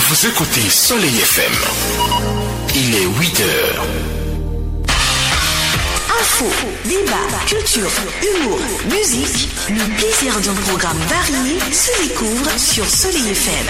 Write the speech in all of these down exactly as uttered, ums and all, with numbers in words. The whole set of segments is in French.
Vous écoutez Soleil F M. Il est huit heures. Info, débat, culture, humour, musique, le plaisir d'un programme varié se découvre sur Soleil F M.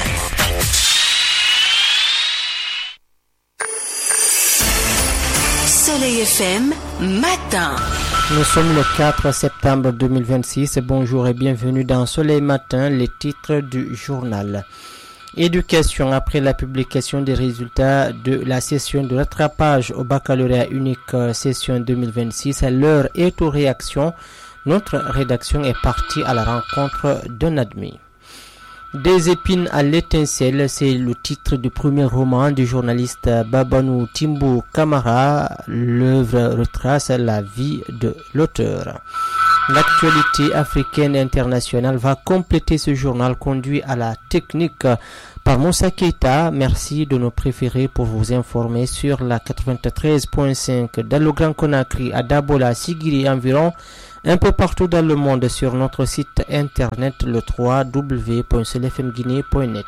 Soleil F M, matin. Nous sommes le quatre septembre deux mille vingt-six. Bonjour et bienvenue dans Soleil Matin, les titres du journal. Éducation. Après la publication des résultats de la session de rattrapage au baccalauréat unique session deux mille vingt-six, l'heure est aux réactions. Notre rédaction est partie à la rencontre d'un admis. Des épines à l'étincelle, c'est le titre du premier roman du journaliste Babanou Timbo Kamara. L'œuvre retrace la vie de l'auteur. L'actualité africaine et internationale va compléter ce journal conduit à la technique par Moussa Keita. Merci de nous préférer pour vous informer sur la quatre-vingt-treize point cinq dans le Grand Conakry, à Dabola, Sigiri et environ, un peu partout dans le monde sur notre site internet le w w w point soleil f m guinée point net.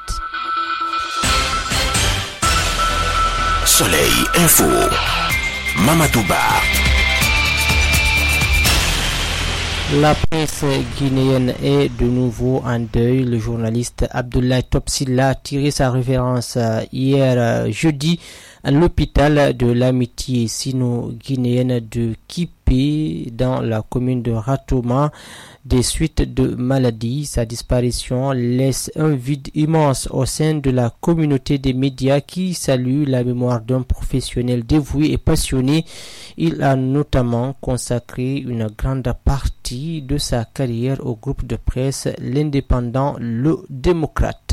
Soleil Info. Mamadouba. La presse guinéenne est de nouveau en deuil. Le journaliste Abdoulaye Topsila a tiré sa révérence hier jeudi à l'hôpital de l'amitié sino-guinéenne de Kipé dans la commune de Ratouma des suites de maladies. Sa disparition laisse un vide immense au sein de la communauté des médias qui salue la mémoire d'un professionnel dévoué et passionné. Il a notamment consacré une grande partie de sa carrière au groupe de presse L'Indépendant, Le Démocrate.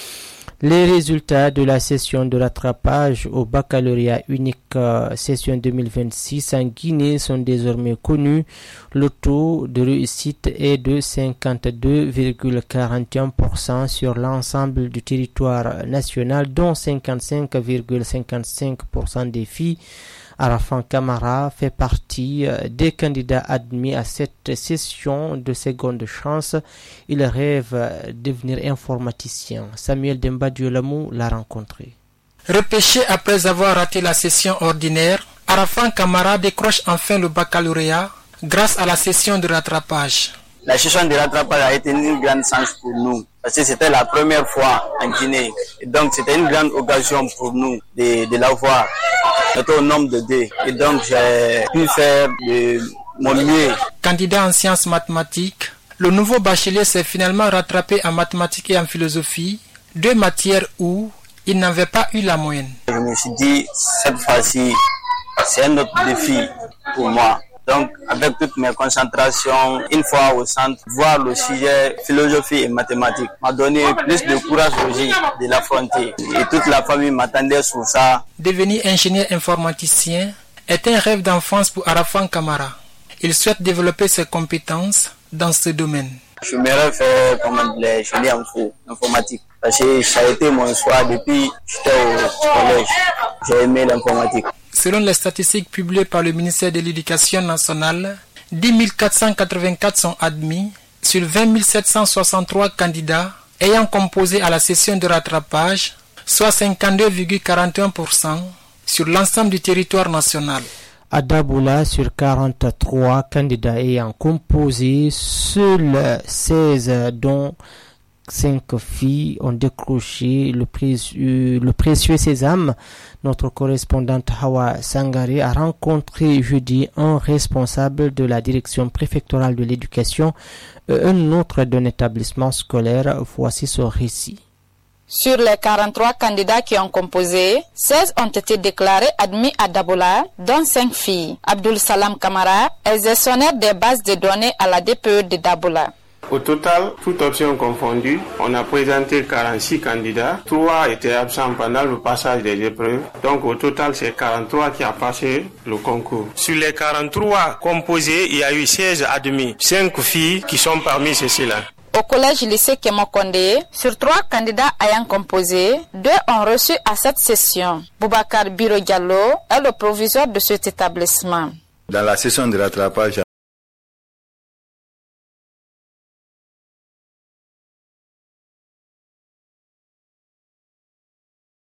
Les résultats de la session de rattrapage au baccalauréat unique euh, session deux mille vingt-six en Guinée sont désormais connus. Le taux de réussite est de cinquante-deux virgule quarante et un pour cent sur l'ensemble du territoire national, dont cinquante-cinq virgule cinquante-cinq pour cent des filles. Arafan Kamara fait partie des candidats admis à cette session de seconde chance. Il rêve de devenir informaticien. Samuel Demba Diolamou l'a rencontré. Repêché après avoir raté la session ordinaire, Arafan Kamara décroche enfin le baccalauréat grâce à la session de rattrapage. La session de rattrapage a été une grande chance pour nous parce que c'était la première fois en Guinée. Et donc c'était une grande occasion pour nous de, de l'avoir. C'était au nombre de deux. Et donc j'ai pu faire de mon mieux. Candidat en sciences mathématiques, le nouveau bachelier s'est finalement rattrapé en mathématiques et en philosophie, deux matières où il n'avait pas eu la moyenne. Je me suis dit, cette fois-ci, c'est un autre défi pour moi. Donc, avec toutes mes concentrations, une fois au centre, voir le sujet philosophie et mathématiques m'a donné plus de courage aussi de l'affronter. Et toute la famille m'attendait sur ça. Devenir ingénieur informaticien est un rêve d'enfance pour Arafan Kamara. Il souhaite développer ses compétences dans ce domaine. Je me faire comme l'ingénieur informatique. Parce que ça a été mon choix depuis que j'étais au collège. J'ai aimé l'informatique. Selon les statistiques publiées par le ministère de l'Éducation nationale, dix mille quatre cent quatre-vingt-quatre sont admis sur vingt mille sept cent soixante-trois candidats ayant composé à la session de rattrapage, soit cinquante-deux virgule quarante et un pour cent sur l'ensemble du territoire national. À Daboula, sur quarante-trois candidats ayant composé, seuls seize dont cinq filles ont décroché le précieux, le précieux sésame. Notre correspondante Hawa Sangare a rencontré jeudi un responsable de la direction préfectorale de l'éducation et un autre d'un établissement scolaire. Voici son récit. Sur les quarante-trois candidats qui ont composé, seize ont été déclarés admis à Daboula, dont cinq filles. Abdul Salam Kamara est gestionnaire des bases de données à la D P E de Daboula. Au total, toutes options confondues, on a présenté quarante-six candidats. trois étaient absents pendant le passage des épreuves. Donc au total, c'est quarante-trois qui ont passé le concours. Sur les quarante-trois composés, il y a eu seize admis. cinq filles qui sont parmi ceux-là. Au collège lycée Kemokonde, sur trois candidats ayant composé, deux ont reçu à cette session. Boubacar Biro Diallo est le proviseur de cet établissement. Dans la session de rattrapage,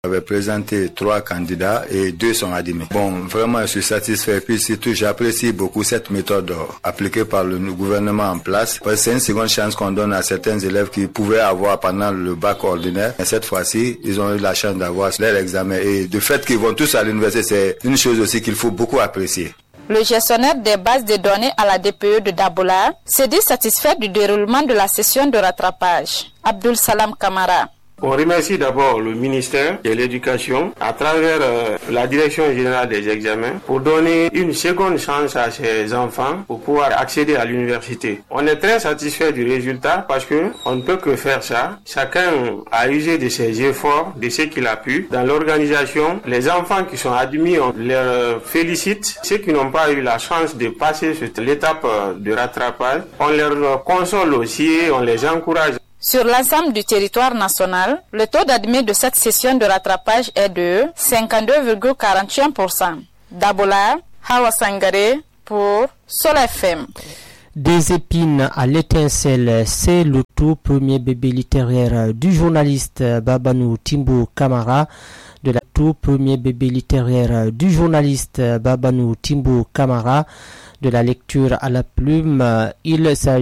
J'avais présenté trois candidats et deux sont admis. Bon, vraiment, je suis satisfait. Puis surtout, j'apprécie beaucoup cette méthode appliquée par le gouvernement en place. Parce que c'est une seconde chance qu'on donne à certains élèves qui pouvaient avoir pendant le bac ordinaire. Et cette fois-ci, ils ont eu la chance d'avoir leur examen. Et le fait qu'ils vont tous à l'université, c'est une chose aussi qu'il faut beaucoup apprécier. Le gestionnaire des bases de données à la D P E de Dabola se dit satisfait du déroulement de la session de rattrapage. Abdul Salam Kamara. On remercie d'abord le ministère de l'Éducation à travers euh, la Direction générale des examens pour donner une seconde chance à ces enfants pour pouvoir accéder à l'université. On est très satisfait du résultat parce que on ne peut que faire ça. Chacun a usé de ses efforts, de ce qu'il a pu. Dans l'organisation, les enfants qui sont admis, on les félicite. Ceux qui n'ont pas eu la chance de passer cette l'étape de rattrapage, on les console aussi et on les encourage. Sur l'ensemble du territoire national, le taux d'admis de cette session de rattrapage est de cinquante-deux virgule quarante et un pour cent. Dabola, Hawa Sangare pour Sol F M. Des épines à l'étincelle, c'est le tout premier bébé littéraire du journaliste Babanou Timbo Kamara. De la tout premier bébé littéraire du journaliste Babanou Timbo Kamara. De la lecture à la plume, il s'agit